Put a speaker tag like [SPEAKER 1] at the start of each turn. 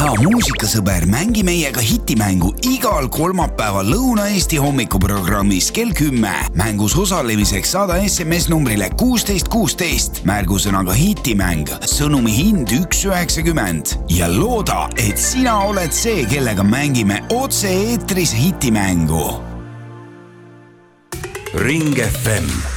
[SPEAKER 1] hea muusikasõber, mängi meiega hitimängu igal kolmapäeval Lõuna-Eesti hommikuprogrammis kell 10. Mängus osalemiseks saada SMS numbrile 1616. Märgusõnaga hitimäng. Sõnumi hind 1,90. Ja looda, et sina oled see, kellega mängime otse eetris hitimängu.
[SPEAKER 2] Ring FM